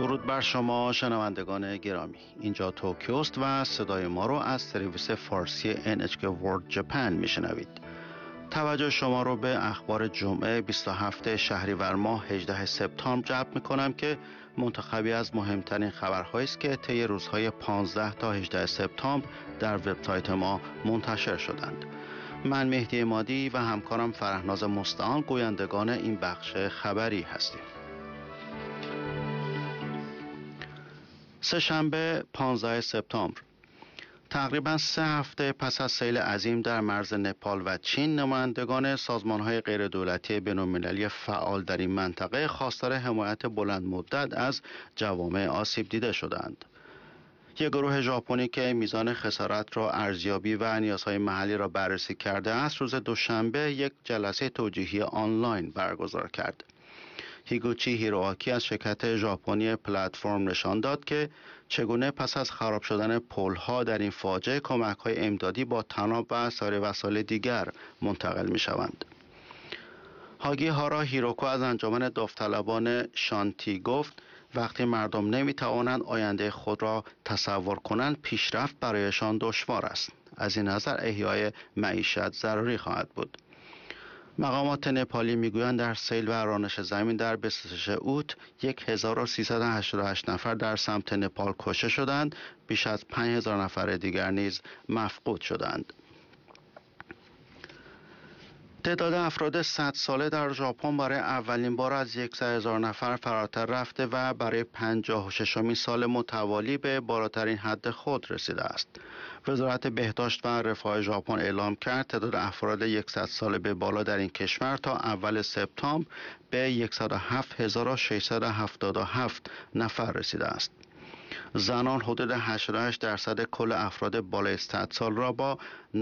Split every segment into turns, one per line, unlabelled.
درود بر شما شنوندگان گرامی. اینجا توکیوست و صدای ما رو از سرویس فارسی NHK World Japan میشنوید. توجه شما رو به اخبار جمعه 27 شهریور ماه 18 سپتامبر جلب میکنم که منتخبی از مهمترین خبرهایی است که طی روزهای 15 تا 18 سپتامبر در وبسایت ما منتشر شدند. من مهدی عمادی و همکارم فرهناز مستعان گویندگان این بخش خبری هستیم. سه‌شنبه 15 سپتامبر، تقریباً 3 هفته پس از سیل عظیم در مرز نپال و چین، نمایندگان سازمان‌های غیردولتی بین‌المللی فعال در این منطقه خواستار حمایت بلند مدت از جوامع آسیب دیده شدند. یک گروه ژاپنی که میزان خسارت را ارزیابی و نیازهای محلی را بررسی کرده است، روز دوشنبه یک جلسه توجیهی آنلاین برگزار کرد. هیگوچی هیروآکی از شرکت ژاپنی پلتفرم نشان داد که چگونه پس از خراب شدن پل‌ها در این فاجعه کمک‌های امدادی با طناب و سایر وسایل دیگر منتقل می‌شوند. هاگی هارا هیروکو از انجمن داوطلبان شانتی گفت وقتی مردم نمی‌توانند آینده خود را تصور کنند، پیشرفت برایشان دشوار است. از این نظر احیای معیشت ضروری خواهد بود. مقامات نپالی میگویند در سیل و رانش زمین در 26 اوت 1388 نفر در سمت نپال کشته شدند، بیش از 5000 نفر دیگر نیز مفقود شدند. تعداد افراد 100 ساله در ژاپن برای اولین بار از 100,000 نفر فراتر رفته و برای 56مین سال متوالی به بالاترین حد خود رسیده است. وزارت بهداشت و رفاه ژاپن اعلام کرد تعداد افراد 100 ساله به بالا در این کشور تا اول سپتامبر به 107,677 نفر رسیده است. زنان حدود 88% کل افراد بالای 100 سال را با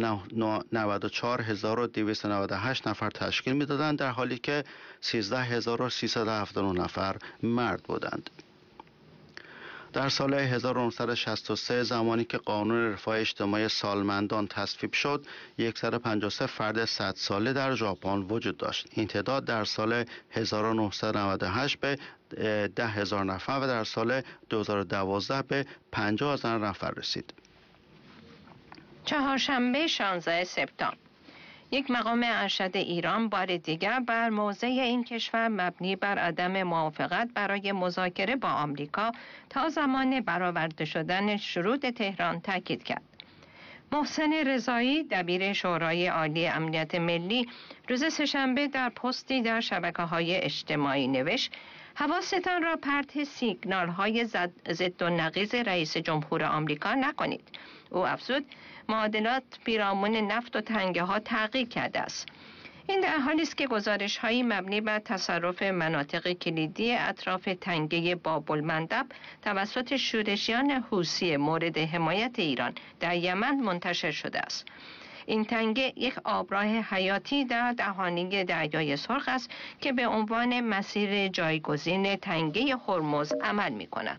94,298 نفر تشکیل می‌دادند، در حالی که 13,379 نفر مرد بودند. در سال 1963 زمانی که قانون رفاه اجتماعی سالمندان تصویب شد، 153 فرد 100 ساله در ژاپن وجود داشت. این تعداد در سال 1998 به 10,000 نفر و در سال 2012 به 50,000 نفر رسید.
چهارشنبه 16 سپتامبر، یک مقام ارشد ایران بار دیگر بر موضع این کشور مبنی بر عدم موافقت برای مذاکره با آمریکا تا زمان برآورده شدن شروط تهران تاکید کرد. محسن رضایی، دبیر شورای عالی امنیت ملی، روز سه‌شنبه در پستی در شبکه‌های اجتماعی نوشت: حواستان را پرت سیگنال‌های ضد و نقیض رئیس جمهور آمریکا نکنید. او افزود معادلات پیرامون نفت و تنگه ها تغییر کرده است. این در حالی است که گزارش‌هایی مبنی بر تصرف مناطق کلیدی اطراف تنگه باب‌المندب توسط شورشیان حوثی مورد حمایت ایران در یمن منتشر شده است. این تنگه یک آبراه حیاتی در دهانه دریای سرخ است که به عنوان مسیر جایگزین تنگه هرمز عمل می‌کند.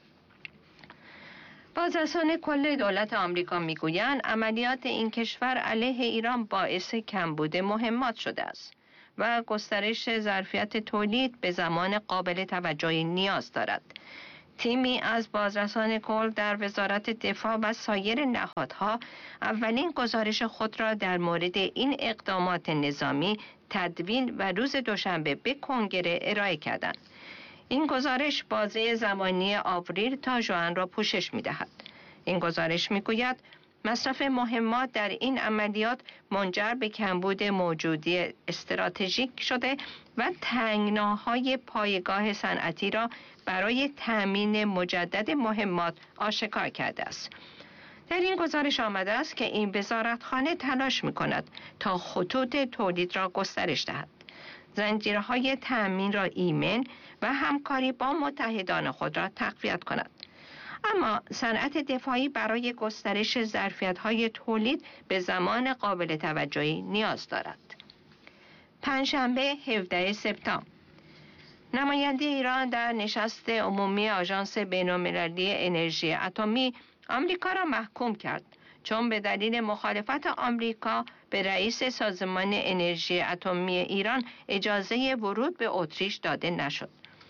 بازرسان کل دولت آمریکا میگویند عملیات این کشور علیه ایران باعث کمبود مهمات شده است و گسترش ظرفیت تولید به زمان قابل توجهی نیاز دارد. تیمی از بازرسان کل در وزارت دفاع و سایر نهادها اولین گزارش خود را در مورد این اقدامات نظامی تدوین و روز دوشنبه به کنگره ارائه کردند. این گزارش بازه زمانی آوریل تا ژوئن را پوشش می‌دهد. این گزارش می‌گوید مصرف مهمات در این عملیات منجر به کمبود موجودی استراتژیک شده و تنگناهای پایگاه صنعتی را برای تأمین مجدد مهمات آشکار کرده است. در این گزارش آمده است که این وزارتخانه تلاش می‌کند تا خطوط تولید را گسترش دهد، زنجیرهای تأمین را ایمن و همکاری با متحدان خود را تقویت کند. اما صنعت دفاعی برای گسترش ظرفیت‌های تولید به زمان قابل توجهی نیاز دارد. پنجشنبه 17 سپتامبر، نماینده ایران در نشست عمومی آژانس بین‌المللی انرژی اتمی آمریکا را محکوم کرد، چون به دلیل مخالفت آمریکا به رئیس سازمان انرژی اتمی ایران اجازه ورود به اتریش داده نشد.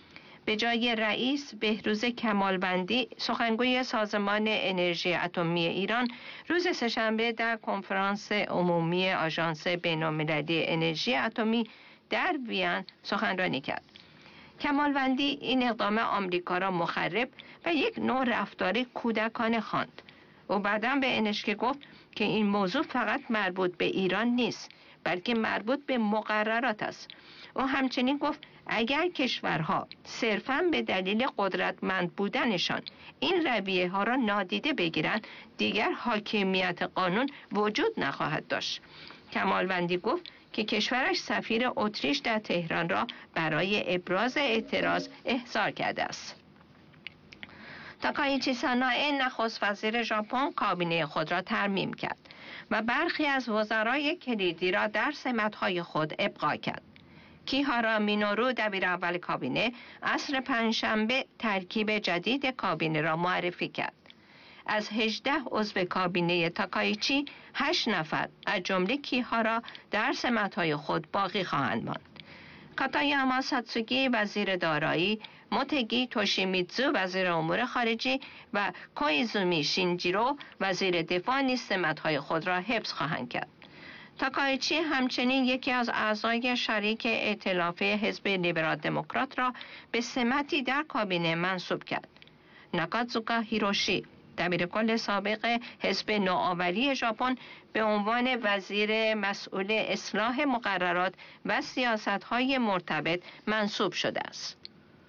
به جای رئیس بهروز کمالوندی، سخنگوی سازمان انرژی اتمی ایران، روز سه‌شنبه در کنفرانس عمومی آژانس بین‌المللی انرژی اتمی در وین سخنرانی کرد. کمالوندی این اقدام آمریکا را مخرب و یک نوع رفتار کودکانه خواند. او بعداً به NHK گفت که این موضوع فقط مربوط به ایران نیست، بلکه مربوط به مقررات است. او همچنین گفت اگر کشورها صرفاً به دلیل قدرتمند بودنشان این رویه ها را نادیده بگیرند، دیگر حاکمیت قانون وجود نخواهد داشت. کمالوندی گفت که کشورش سفیر اتریش در تهران را برای ابراز اعتراض احضار کرده است. تاکایچی سانائه نخست وزیر ژاپن کابینه خود را ترمیم کرد و برخی از وزرای کلیدی را در سمت‌های خود ابقا کرد. کیهارا مینورو دبیر اول کابینه عصر پنجشنبه ترکیب جدید کابینه را معرفی کرد. از 18 عضو کابینه تاکایچی 8 نفر از جمله کیهارا در سمت‌های خود باقی خواهند ماند. کاتایاما ساتسوگی وزیر دارایی، موتگی توشیمیتسو وزیر امور خارجه و کویزومی شینجیرو وزیر دفاع نیز سمت‌های خود را حفظ خواهند کرد. تاکایچی همچنین یکی از اعضای شریک ائتلاف حزب لیبرال دموکرات را به سمتی در کابینه منصوب کرد. ناکاتسوکا هیروشی دبیرکل سابق حزب نوآوری ژاپن به عنوان وزیر مسئول اصلاح مقررات و سیاست‌های مرتبط منصوب شده است.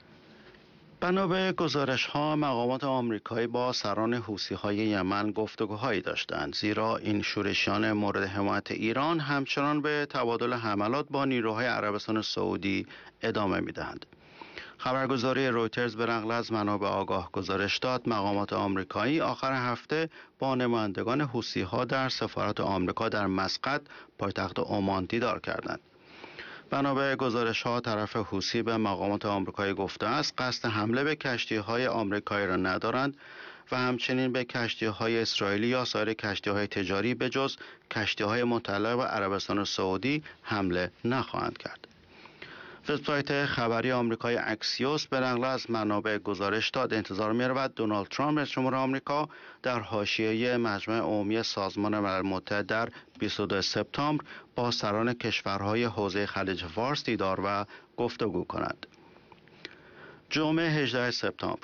بنا به گزارش‌ها مقامات آمریکایی با سران حوثی‌های یمن گفتگوهایی داشتند، زیرا این شورشیان مورد حمایت ایران همچنان به تبادل حملات با نیروهای عربستان سعودی ادامه می‌دهند. خبرگزاری رویترز به نقل از منابع آگاه گزارش داد مقامات آمریکایی آخر هفته با نمایندگان حوثی‌ها در سفارت آمریکا در مسقط پایتخت عمان دیدار کردند. بنا به گزارش‌ها طرف حوثی به مقامات آمریکایی گفته است قصد حمله به کشتی‌های آمریکایی را ندارند و همچنین به کشتی‌های اسرائیلی یا سایر کشتی‌های تجاری به جز کشتی‌های متعلق به عربستان سعودی حمله نخواهند کرد. وبسایت خبری آمریکای اکسیوس به نقل از منابع گزارش داد انتظار می‌رود دونالد ترامپ رئیس جمهور آمریکا در حاشیه مجمع عمومی سازمان ملل متحد در 22 سپتامبر با سران کشورهای حوزه خلیج فارس دیدار و گفتگو کند. جمعه 18 سپتامبر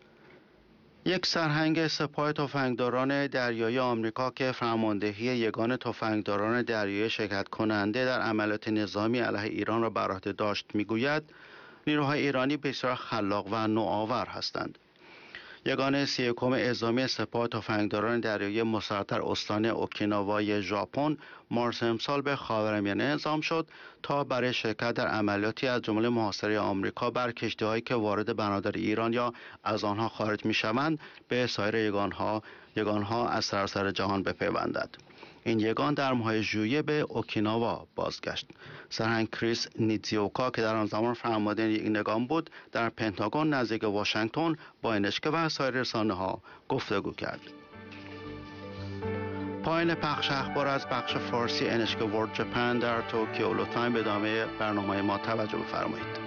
یک سرهنگ سپاه تفنگداران دریایی آمریکا که فرماندهی یگان تفنگداران دریایی شرکت کننده در عملیات نظامی علیه ایران را بر عهده داشت میگوید نیروهای ایرانی بسیار خلاق و نوآور هستند. یگان 31 اعزامی سپاه تفنگداران دریایی مستقر در استان اوکیناوای ژاپن مارس امسال به خاورمیانه اعزام شد تا برای شرکت در عملیاتی از جمله محاصره آمریکا بر کشتی‌هایی که وارد بنادر ایران یا از آنها خارج می‌شوند به سایر یگان‌ها از سراسر جهان بپیوندد. این یگان در ماه ژوئیه به اوکیناوا بازگشت. سرهنگ کریس نیتزیوکا که در آن زمان فرمانده یک یگان بود در پنتاگون نزدیک واشنگتن با NHK و سایر رسانه‌ها گفتگو کرد. پایان پخش اخبار از بخش فارسی NHK World Japan در توکیو. لطفاً به ادامه برنامه ما توجه بفرمایید.